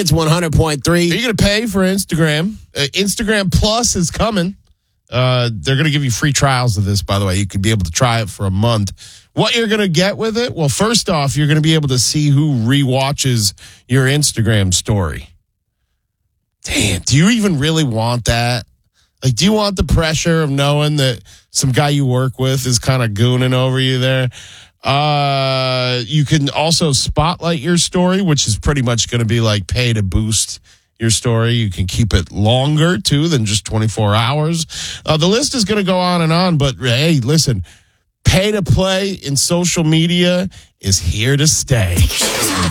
Hits 100.3. Are you going to pay for Instagram? Instagram Plus is coming. They're going to give you free trials of this, by the way. You could be able to try it for a month. What you're going to get with it? Well, first off, you're going to be able to see who rewatches your Instagram story. Damn, do you even really want that? Like, do you want the pressure of knowing that some guy you work with is kind of gooning over you there? You can also spotlight your story, which is pretty much going to be like pay to boost your story. You can keep it longer, too, than just 24 hours. The list is going to go on, but hey, listen, pay to play in social media is here to stay.